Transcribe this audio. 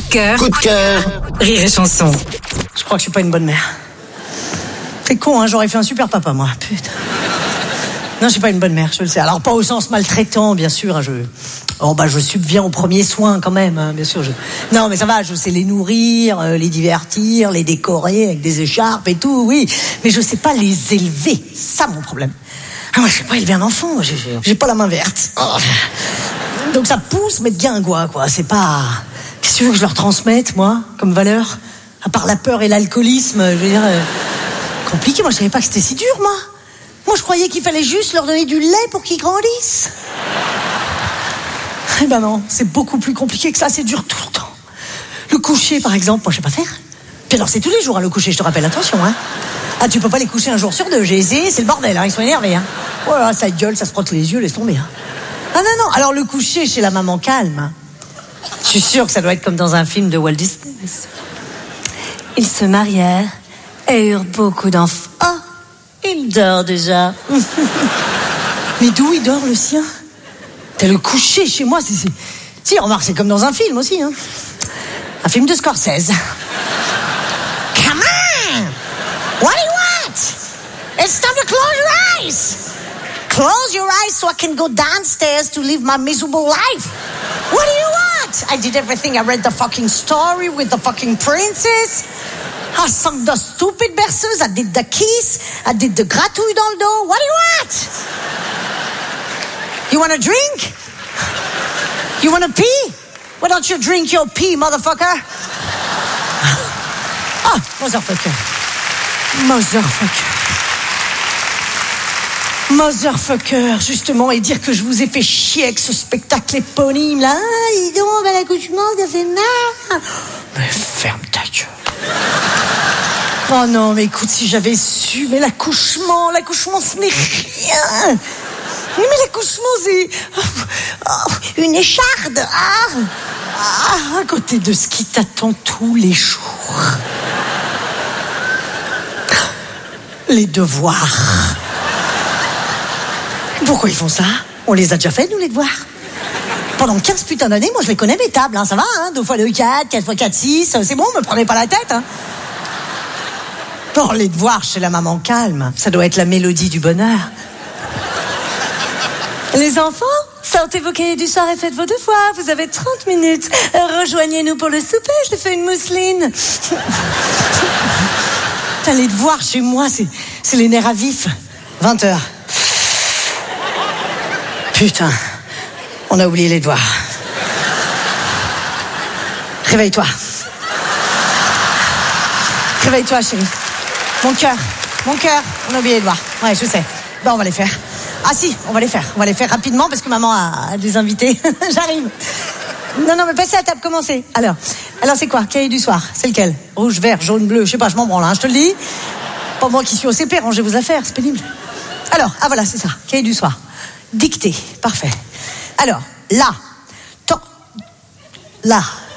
cœur. Coup de cœur. Rire et chanson. Je crois que je suis pas une bonne mère. C'est con, hein, j'aurais fait un super papa, moi. Putain. Non, je suis pas une bonne mère, je le sais. Alors, pas au sens maltraitant, bien sûr. Hein, je subviens aux premiers soins, quand même, hein, bien sûr. Non, mais ça va, je sais les nourrir, les divertir, les décorer avec des écharpes et tout, oui. Mais je sais pas les élever. C'est ça, mon problème. Ah, moi, je sais pas élever un enfant. J'ai pas la main verte. Oh. Donc, ça pousse, mais de guingois, quoi. C'est pas... Qu'est-ce que tu veux que je leur transmette, moi, comme valeur? À part la peur et l'alcoolisme, je veux dire... Compliqué, moi, je savais pas que c'était si dur, moi. Moi, je croyais qu'il fallait juste leur donner du lait pour qu'ils grandissent. Eh ben non, c'est beaucoup plus compliqué que ça, c'est dur tout le temps. Le coucher, par exemple, moi, je sais pas faire. Puis alors, c'est tous les jours, hein, le coucher, je te rappelle, attention, hein. Ah, tu peux pas les coucher un jour sur deux, j'ai essayé, c'est le bordel, hein, ils sont énervés, hein. Voilà, ça gueule, ça se frotte les yeux, laisse tomber, hein. Ah non, alors le coucher chez la maman calme, hein. Je suis sûre que ça doit être comme dans un film de Walt Disney. Ils se marièrent et eurent beaucoup d'enfants. Oh, il dort déjà. Mais d'où il dort, le sien? T'as le coucher chez moi, c'est... Si, remarque, c'est comme dans un film aussi, hein. Un film de Scorsese. Come on! What do you want? It's time to close your eyes! Close your eyes so I can go downstairs to live my miserable life. What do you want? I did everything. I read the fucking story with the fucking princess. I sang the stupid berceuse. I did the kiss. I did the gratouille dans le dos. What do you want? You want a drink? You want to pee? Why don't you drink your pee, motherfucker? Ah, motherfucker. Motherfucker, justement, et dire que je vous ai fait chier avec ce spectacle éponyme, là. Ah, dis donc, ben, l'accouchement, ça fait mal. Mais ferme ta gueule. Oh non, mais écoute, si j'avais su, mais l'accouchement, ce n'est rien. Mais l'accouchement, c'est une écharde. À côté de ce qui t'attend tous les jours. Les devoirs. Pourquoi ils font ça? On les a déjà fait, nous, les devoirs. Pendant 15 putains d'années, moi, je les connais, mes tables, hein, ça va, hein, 2 fois 2, 4, 4 fois 4, 6, c'est bon, me prenez pas la tête, hein. Oh, les devoirs chez la maman calme, ça doit être la mélodie du bonheur. Les enfants, sortez vos cahiers du soir et faites vos devoirs, vous avez 30 minutes. Rejoignez-nous pour le souper, je fais une mousseline. Putain, les devoirs chez moi, c'est les nerfs à vif. 20h. Putain, on a oublié les devoirs. Réveille-toi. Réveille-toi, chérie. Mon cœur, on a oublié les devoirs. Ouais, je sais. Ben, on va les faire. Ah si, on va les faire rapidement parce que maman a des invités. J'arrive. Non, mais passez à table, commencez. Alors c'est quoi? Cahier du soir, c'est lequel? Rouge, vert, jaune, bleu, je sais pas, je m'en branle, hein, je te le dis. Pas moi qui suis au CP, rangez vos affaires, c'est pénible. Alors, voilà, c'est ça, cahier du soir. Dictée, parfait. Alors, là,